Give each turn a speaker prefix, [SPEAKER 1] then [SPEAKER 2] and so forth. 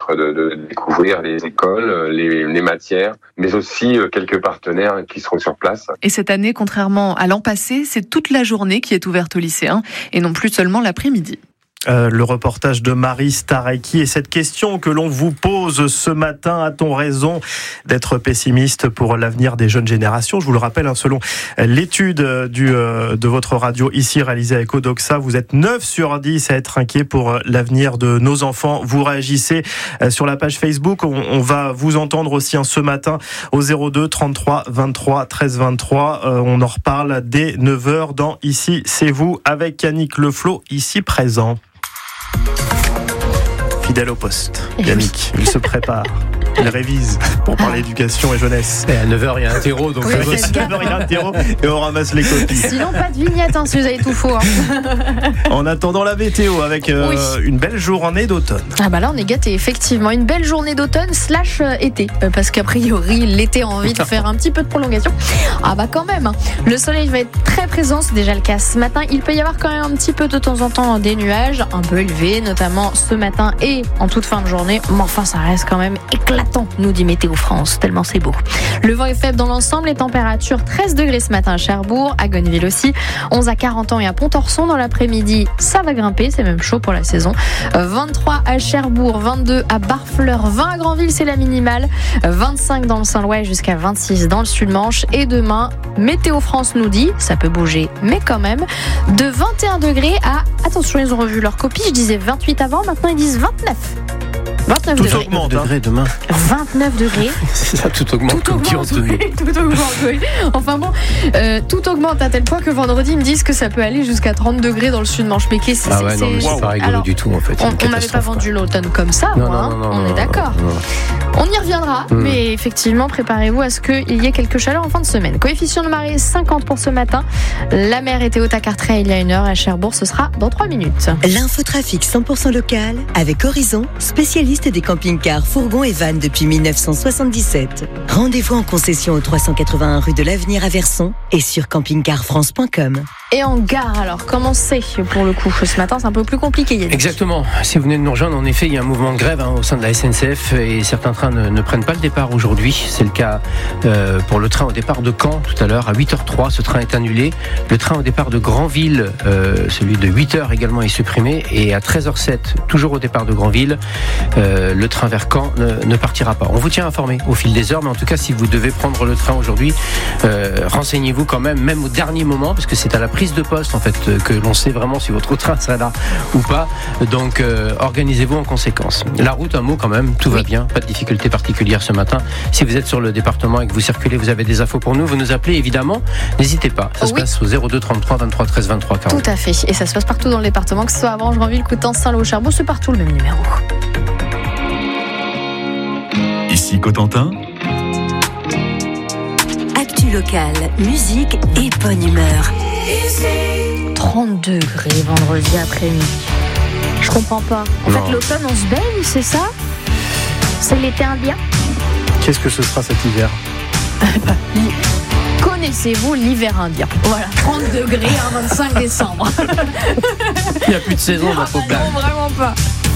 [SPEAKER 1] permettre de découvrir les écoles, les matières, mais aussi quelques partenaires qui seront sur place.
[SPEAKER 2] Et cette année, contrairement à l'an passé, c'est toute la journée qui est ouverte aux lycéens et non plus seulement l'après-midi.
[SPEAKER 3] Le reportage de Marie Starecki et cette question que l'on vous pose ce matin, a-t-on raison d'être pessimiste pour l'avenir des jeunes générations ? Je vous le rappelle, selon l'étude de votre radio ici réalisée avec Odoxa, vous êtes 9 sur 10 à être inquiets pour l'avenir de nos enfants. Vous réagissez sur la page Facebook, on va vous entendre aussi ce matin au 02 33 23 13 23. On en reparle dès 9h dans Ici c'est vous avec Yannick Leflot ici présent. Fidèle au poste, Yannick, il se prépare, il révise pour parler éducation et jeunesse.
[SPEAKER 4] Et à 9h, il y a un terreau, donc
[SPEAKER 3] à 9h, il y a un terreau et on ramasse les copies.
[SPEAKER 5] Sinon, pas de vignette, si vous avez tout faux.
[SPEAKER 3] En attendant la météo, avec une belle journée d'automne.
[SPEAKER 5] Ah bah là, on est gâtés, effectivement. Une belle journée d'automne / été. Parce qu'a priori, l'été a envie de faire un petit peu de prolongation. Ah bah quand même. Le soleil va être très présent, c'est déjà le cas ce matin. Il peut y avoir quand même un petit peu de temps en temps des nuages, un peu élevés, notamment ce matin et en toute fin de journée. Mais enfin, ça reste quand même éclatant, nous dit Météo France, tellement c'est beau. Le vent est faible dans l'ensemble, les températures 13 degrés ce matin à Cherbourg, à Gonneville aussi, 11 à Carentan et à Pont-Orson. Dans l'après-midi, ça va grimper, c'est même chaud pour la saison. 23 à Cherbourg, 22 à Barfleur, 20 à Granville, c'est la minimale, 25 dans le Saint-Lois jusqu'à 26 dans le Sud-Manche. Et demain, Météo France nous dit, ça peut bouger, mais quand même, de 21 degrés à, attention, ils ont revu leur copie, je disais 28 avant, maintenant ils disent 29. 29
[SPEAKER 3] tout
[SPEAKER 5] degrés.
[SPEAKER 3] Augmente,
[SPEAKER 4] demain.
[SPEAKER 5] 29 degrés.
[SPEAKER 4] C'est ça, tout augmente.
[SPEAKER 5] Tout augmente, oui. Enfin bon, tout augmente à tel point que vendredi, ils me disent que ça peut aller jusqu'à 30 degrés dans le Sud-Manche. Mais qu'est-ce que
[SPEAKER 4] c'est,
[SPEAKER 5] non,
[SPEAKER 4] mais c'est pas rigolo. Alors, du tout, en fait.
[SPEAKER 5] On n'avait pas vendu l'automne comme ça,
[SPEAKER 4] non,
[SPEAKER 5] on est d'accord. On y reviendra, mais effectivement, préparez-vous à ce qu'il y ait quelques chaleurs en fin de semaine. Coefficient de marée 50 pour ce matin. La mer était haute à Cartré il y a 1 heure. À Cherbourg, ce sera dans 3 minutes.
[SPEAKER 6] L'infotrafic 100% local avec Horizon, spécialiste des camping-cars, fourgons et vannes depuis 1977. Rendez-vous en concession au 381 rue de l'Avenir à Verson et sur campingcarfrance.com.
[SPEAKER 5] Et en gare, alors, comment c'est pour le coup ? Ce matin, c'est un peu plus compliqué. Yannick.
[SPEAKER 4] Exactement. Si vous venez de nous rejoindre, en effet, il y a un mouvement de grève au sein de la SNCF et certains trains ne prennent pas le départ aujourd'hui. C'est le cas pour le train au départ de Caen tout à l'heure. À 8h03, ce train est annulé. Le train au départ de Granville, celui de 8h également est supprimé. Et à 13h07, toujours au départ de Granville, le train vers Caen ne partira pas. On vous tient informé au fil des heures, mais en tout cas, si vous devez prendre le train aujourd'hui, renseignez-vous quand même au dernier moment, parce que c'est à la prise de poste en fait que l'on sait vraiment si votre train sera là ou pas. Donc organisez-vous en conséquence. La route, un mot quand même, tout va bien, pas de difficulté particulière ce matin. Si vous êtes sur le département et que vous circulez, vous avez des infos pour nous, vous nous appelez évidemment, n'hésitez pas. Ça se passe au 02 33 23 13 23 40.
[SPEAKER 5] Tout à fait, et ça se passe partout dans le département, que ce soit à Avranches, Granville, Coutances, Saint-Lô, Cherbourg, c'est partout le même numéro.
[SPEAKER 7] Ici Cotentin.
[SPEAKER 6] Actu local, musique et bonne humeur.
[SPEAKER 5] 30 degrés vendredi après-midi. Je comprends pas. En fait, l'automne, on se baigne, c'est ça ? C'est l'été indien ?
[SPEAKER 3] Qu'est-ce que ce sera cet hiver ?
[SPEAKER 5] Connaissez-vous l'hiver indien ? Voilà, 30 degrés, 25 décembre.
[SPEAKER 4] Il n'y a plus de saison dans vos plages.
[SPEAKER 5] Non, vraiment pas.